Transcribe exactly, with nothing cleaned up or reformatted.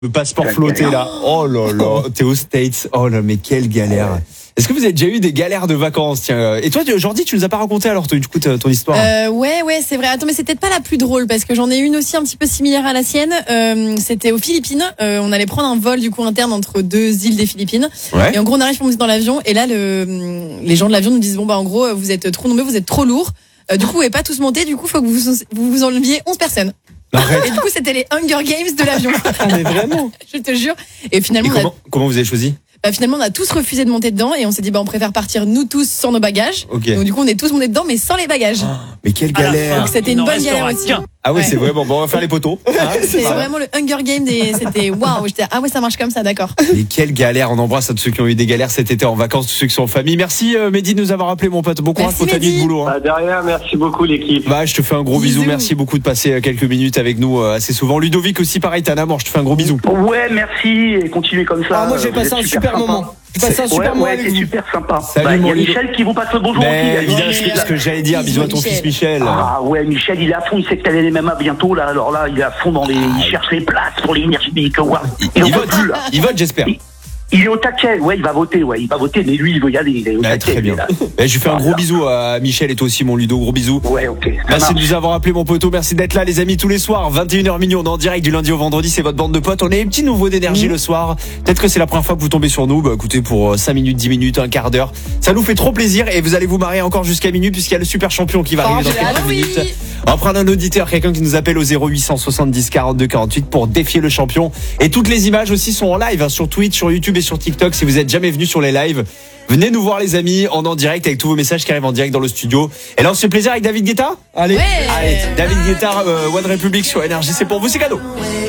Le passeport flotté là. Oh là là, t'es aux States. Oh là, mais quelle galère. Est-ce que vous avez déjà eu des galères de vacances? Tiens, et toi, Jordi, tu nous as pas raconté alors du coup ton histoire? euh, Ouais, ouais, c'est vrai. Attends, mais c'est peut-être pas la plus drôle parce que j'en ai une aussi un petit peu similaire à la sienne. Euh, c'était aux Philippines. Euh, on allait prendre un vol du coup interne entre deux îles des Philippines. Ouais. Et en gros, on arrive pour monter dans l'avion et là, le, les gens de l'avion nous disent bon bah en gros, vous êtes trop nombreux, vous êtes trop lourds. Euh, du coup, vous pouvez pas tous monter. Du coup, faut que vous vous, vous enleviez onze personnes. Arrête. Et du coup, c'était les Hunger Games de l'avion. Ah mais vraiment? Je te jure. Et finalement, et on a... comment, comment vous avez choisi? Bah, finalement, on a tous refusé de monter dedans et on s'est dit, bah, on préfère partir nous tous sans nos bagages. Okay. Donc, du coup, on est tous montés dedans, mais sans les bagages. Oh, mais quelle galère! Donc, c'était une bonne galère aussi. Ah ouais, ouais. c'est vraiment bon, on va faire les poteaux. Hein, c'est vraiment le Hunger Game des, c'était waouh, j'étais, ah ouais, ça marche comme ça, d'accord. Mais quelle galère, on embrasse à tous ceux qui ont eu des galères cet été en vacances, tous ceux qui sont en famille. Merci, euh, Mehdi, de nous avoir appelé, mon pote. Bon courage pour ta nuit de boulot. Hein. Bah, derrière, merci beaucoup, l'équipe. Bah, je te fais un gros bisou. Bisous. Merci beaucoup de passer quelques minutes avec nous euh, assez souvent. Ludovic aussi, pareil, t'as un amour, je te fais un gros bisou. Ouais, merci, et continuez comme ça. Ah, moi, j'ai passé un super moment. J'ai passé un super ouais, moment ouais, avec c'est vous. super sympa. Salut, bah, il y mon a Ludo. Michel qui vous passe le bonjour Mais aussi. évidemment, c'est ce que j'allais dire. Bisous à ton Michel. fils Michel. Ah ouais, Michel, il est à fond, il sait que t'as les M M A bientôt, là. Alors là, il est à fond dans les. Il cherche les places pour les Energy Music Awards. Il, Il en il peut vote, plus, là. il vote, j'espère. Il- Il est au taquet, ouais, il va voter, ouais, il va voter, mais lui, il veut y aller, il est au Bah, taquet. très bien. lui, là. Bah, je lui fais un gros Voilà. bisou à Michel et toi aussi, mon Ludo. Gros bisou. Ouais, ok. ça Merci de marche. nous avoir appelé, mon poteau. Merci d'être là, les amis, tous les soirs. vingt et une heures minuit, on est en direct du lundi au vendredi. C'est votre bande de potes. On a des petits nouveaux d'énergie le soir. Peut-être que c'est la première fois que vous tombez sur nous. Bah, écoutez, pour cinq minutes, dix minutes, un quart d'heure. Ça nous fait trop plaisir et vous allez vous marrer encore jusqu'à minuit puisqu'il y a le super champion qui va arriver Oh, dans j'ai quelques hâte, oui. minutes. On va prendre un auditeur, quelqu'un qui nous appelle au zéro huit cent soixante-dix quarante-deux quarante-huit pour défier le champion. Et toutes les images aussi sont en live, hein, sur Twitch, sur YouTube et sur TikTok. Si vous êtes jamais venu sur les lives, venez nous voir, les amis, en en direct avec tous vos messages qui arrivent en direct dans le studio. Et là, on se fait plaisir avec David Guetta. Allez. Ouais. Allez, David Guetta, euh, One Republic sur Énergie, c'est pour vous, c'est cadeau.